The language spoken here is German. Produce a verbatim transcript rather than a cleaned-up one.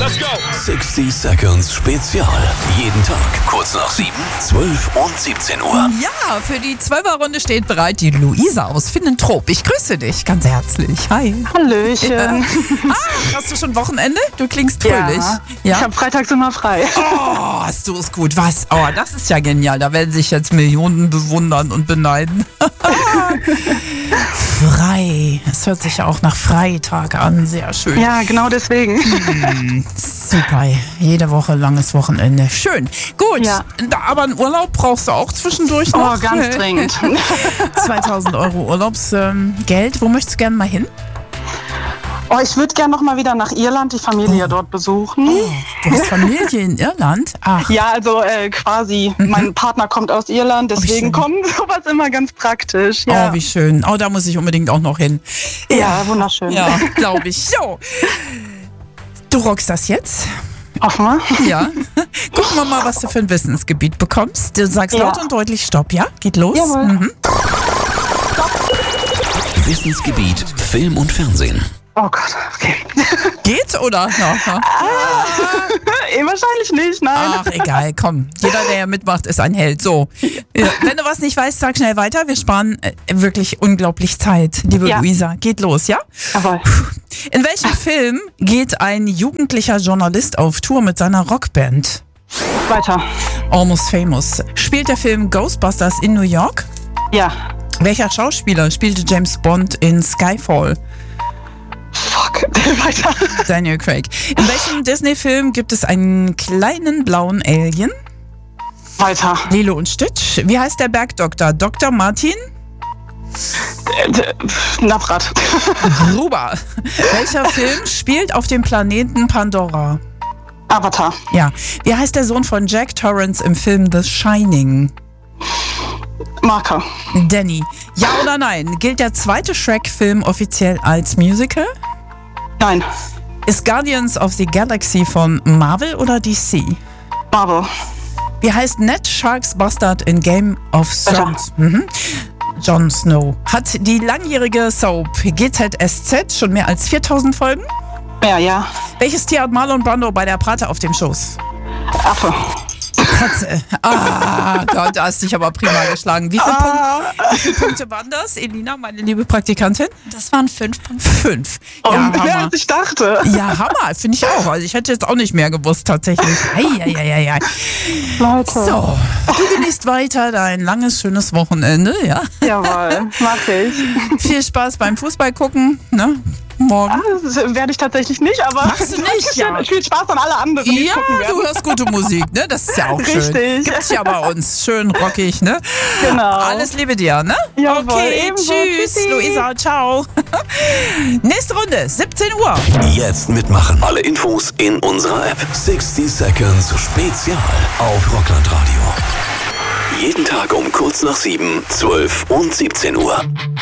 Let's go. sixty Seconds Spezial. Jeden Tag kurz nach sieben, zwölf und siebzehn Uhr. Ja, für die zwölfer-Runde steht bereit die Luisa aus Finnentrop. Ich grüße dich ganz herzlich. Hi. Hallöchen. Ja. Ah, hast du schon Wochenende? Du klingst fröhlich. Ja, Ja? ich habe freitags immer frei. Oh, hast du es gut. Was? Oh, das ist ja genial. Da werden sich jetzt Millionen bewundern und beneiden. Frei. Es hört sich ja auch nach Freitag an. Sehr schön. Ja, genau deswegen. Hm, super. Jede Woche langes Wochenende. Schön. Gut. Ja. Aber einen Urlaub brauchst du auch zwischendurch noch. Oh, ganz dringend. zweitausend Euro Urlaubsgeld. Wo möchtest du gerne mal hin? Oh, ich würde gerne noch mal wieder nach Irland, die Familie Oh. dort besuchen. Oh, du hast Familie in Irland? Ach. Ja, also äh, quasi, mein Partner kommt aus Irland, wie schön. deswegen kommt sowas immer ganz praktisch. Ja, Oh, wie schön. Oh, da muss ich unbedingt auch noch hin. ja wunderschön. Ja, glaube ich. So. Du rockst das jetzt? Hoffen wir. Ja. Gucken wir mal, was du für ein Wissensgebiet bekommst. Du sagst Ja. laut und deutlich Stopp, ja? Geht los? Jawohl. Mhm. Wissensgebiet Film und Fernsehen. Oh Gott, okay. Geht oder? Ja, ja. eh, wahrscheinlich nicht, nein. Ach, egal, komm. Jeder, der ja mitmacht, ist ein Held. So. Ja. Wenn du was nicht weißt, sag schnell weiter. Wir sparen äh, wirklich unglaublich Zeit, liebe Ja. Luisa. Geht los, ja? Jawohl. In welchem Film geht ein jugendlicher Journalist auf Tour mit seiner Rockband? Weiter. Almost Famous. Spielt der Film Ghostbusters in New York? Ja. Welcher Schauspieler spielte James Bond in Skyfall? Fuck. Weiter. Daniel Craig. In welchem Disney-Film gibt es einen kleinen blauen Alien? Weiter. Lilo und Stitch. Wie heißt der Bergdoktor? Doktor Martin Äh, d- Navrat. Gruber. Welcher Film spielt auf dem Planeten Pandora? Avatar. Ja. Wie heißt der Sohn von Jack Torrance im Film The Shining? Marker. Danny. Ja oder nein? Gilt der zweite Shrek-Film offiziell als Musical? Nein. Ist Guardians of the Galaxy von Marvel oder D C? Marvel. Wie heißt Ned Sharks Bastard in Game of Thrones? Mhm. Jon Snow. Hat die langjährige Soap G Z S Z schon mehr als viertausend Folgen? Ja, ja. Welches Tier hat Marlon Brando bei der Pate auf dem Schoß? Affe. Katze. Ah, Gott, da hast dich aber prima geschlagen. Wie viele, Ah. Punkte, wie viele Punkte waren das, Elina, meine liebe Praktikantin? Das waren fünf Punkte. Fünf. Ja, Und mehr Hammer. als ich dachte. Ja, Hammer, finde ich auch. Also ich hätte jetzt auch nicht mehr gewusst, tatsächlich. Eieieiei. Leute. So, du genießt weiter dein langes, schönes Wochenende, ja? Jawohl, mach ich. Viel Spaß beim Fußball gucken, ne? Morgen. Ah, das werde ich tatsächlich nicht, aber Machst du nicht, ja. viel Spaß an alle anderen, die Ja, gucken werden. du hörst gute Musik, ne? Das ist ja auch schön. Richtig. Gibt's ja bei uns. Schön rockig, ne? Genau. Alles Liebe dir, ne? Jawohl, okay, ebenso. tschüss, Tschüssi. Luisa, ciao. Nächste Runde, siebzehn Uhr. Jetzt mitmachen. Alle Infos in unserer App. sixty Seconds Spezial auf Rockland Radio. Jeden Tag um kurz nach sieben, zwölf und siebzehn Uhr.